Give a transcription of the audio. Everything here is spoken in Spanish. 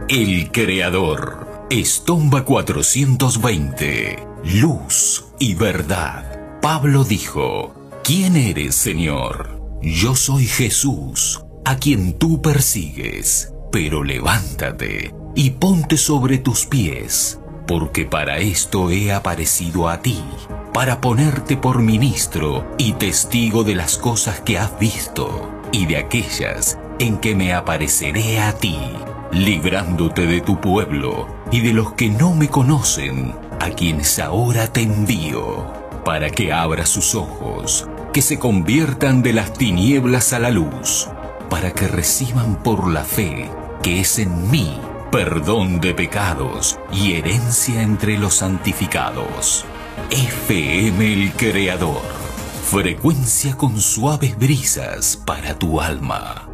El Creador. Estomba 420. Luz y verdad. Pablo dijo: ¿Quién eres, Señor? Yo soy Jesús, a quien tú persigues. Pero levántate y ponte sobre tus pies, porque para esto he aparecido a ti, para ponerte por ministro y testigo de las cosas que has visto y de aquellas en que me apareceré a ti, librándote de tu pueblo y de los que no me conocen, a quienes ahora te envío, para que abras sus ojos, que se conviertan de las tinieblas a la luz, para que reciban por la fe que es en mí perdón de pecados y herencia entre los santificados. FM El Creador. Frecuencia con suaves brisas para tu alma.